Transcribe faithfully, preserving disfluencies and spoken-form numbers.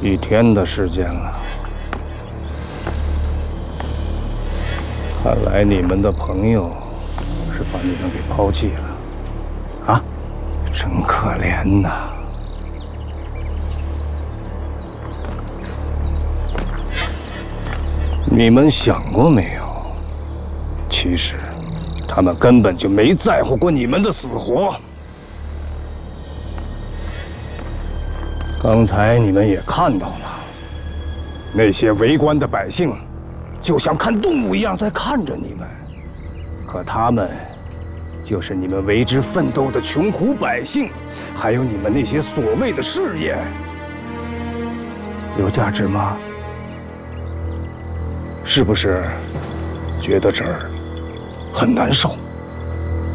一天的时间了。看来你们的朋友是把你们给抛弃了，啊，真可怜呐！你们想过没有？其实，他们根本就没在乎过你们的死活。刚才你们也看到了，那些围观的百姓，就像看动物一样在看着你们。可他们，就是你们为之奋斗的穷苦百姓，还有你们那些所谓的事业，有价值吗？是不是觉得这儿很难受？